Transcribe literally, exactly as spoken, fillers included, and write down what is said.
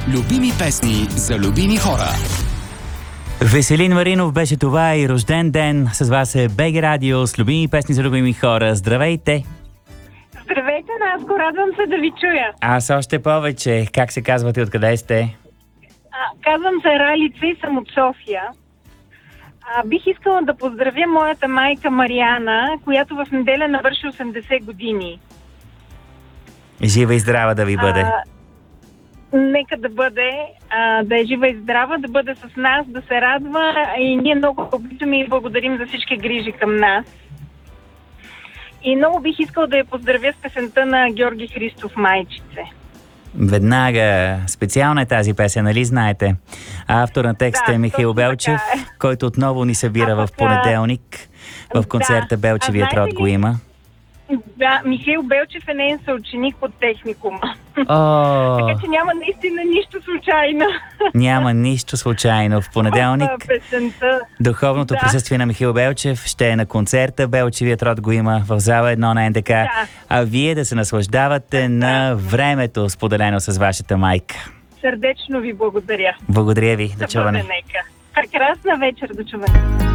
Любими песни за любими хора. Веселин Маринов беше това и рожден ден. С вас е БГ Радио с любими песни за любими хора. Здравейте! Здравейте, Наско, радвам се да ви чуя. Аз още повече. Как се казвате, откъде сте? А, казвам се Ралица и съм от София. А, бих искала да поздравя моята майка Мариана, която в неделя навърши осемдесет години. Жива и здрава да ви бъде. А, нека да бъде, а, да е жива и здрава, да бъде с нас, да се радва и ние много обичаме и благодарим за всички грижи към нас. И много бих искал да я поздравя с песента на Георги Христов "Майчице". Веднага. Специална е тази песен, нали знаете? Автор на текста да, е Михаил Белчев, е. който отново ни събира а, в понеделник. В концерта да. Белчевият род го има. Да, Михаил Белчев е нейн съученик от техникума. О, Така че няма наистина нищо случайно. няма нищо случайно. В понеделник В песента. духовното Да. присъствие на Михаил Белчев ще е на концерта. Белчевият род го има в зала едно на НДК. Да. А вие да се наслаждавате на времето, споделено с вашата майка. Сърдечно ви благодаря. Благодаря ви. До Да чуване. бъде нека. Прекрасна вечер, до чуване.